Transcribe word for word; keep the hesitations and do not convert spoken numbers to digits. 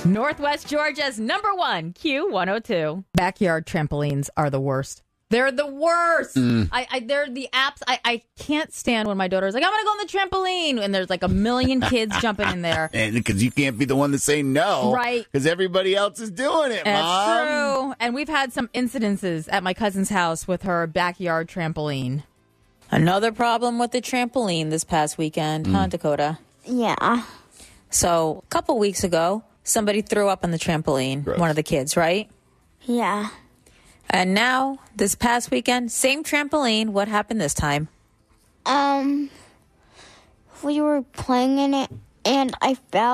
Northwest Georgia's number one, Q one oh two. Backyard trampolines are the worst. They're the worst. Mm. I, I they're the apps. I, I can't stand when my daughter's like, I'm going to go on the trampoline. And there's like a million kids jumping in there. And because you can't be the one to say no. Right. Because everybody else is doing it, That's Mom. That's true. And we've had some incidences at my cousin's house with her backyard trampoline. Another problem with the trampoline this past weekend, mm. huh, Dakota? Yeah. So a couple weeks ago, somebody threw up on the trampoline, Gross. One of the kids, right? Yeah. And now, this past weekend, same trampoline. What happened this time? Um, we were playing in it, and I fell.